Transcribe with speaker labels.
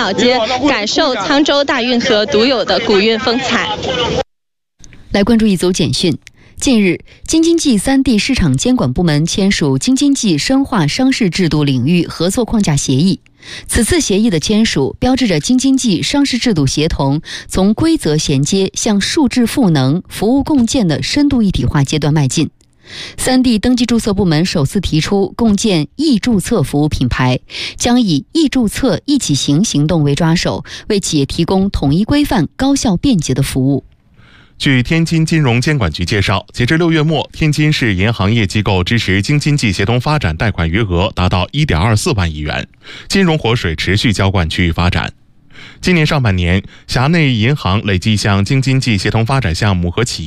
Speaker 1: 老街，感受沧州大运河独有的古韵风采。
Speaker 2: 来关注一组简讯。近日，京津冀3地市场监管部门签署京津冀深化商事制度领域合作框架协议。此次协议的签署，标志着京津冀商事制度协同从规则衔接向数字赋能、服务共建的深度一体化阶段迈进。3地登记注册部门首次提出共建易注册服务品牌，将以易注册一起行行动为抓手，为企业提供统一规范、高效便捷的服务。
Speaker 3: 据天津金融监管局介绍，截至6月末，天津市银行业机构支持京津冀协同发展贷款余额达到 1.24 万亿元，金融活水持续浇灌区域发展。今年上半年，辖内银行累计向京津冀协同发展项目和企业